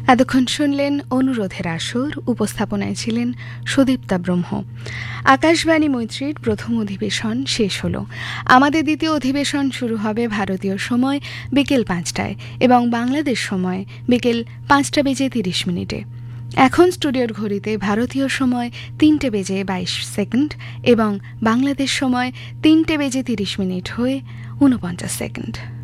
এতক্ষণ শুনলেন অনুরোধের আসর, উপস্থাপনায় ছিলেন সুদীপ্তা ব্রহ্ম। আকাশবাণী মৈত্রীর প্রথম অধিবেশন শেষ হলো। আমাদের দ্বিতীয় অধিবেশন শুরু হবে ভারতীয় সময় বিকেল 5টায় এবং বাংলাদেশ সময় বিকেল 5:30 এখন স্টুডিওর ঘড়িতে ভারতীয় সময় 3:22 এবং বাংলাদেশ সময় 3:30 হয়ে 49 সেকেন্ড।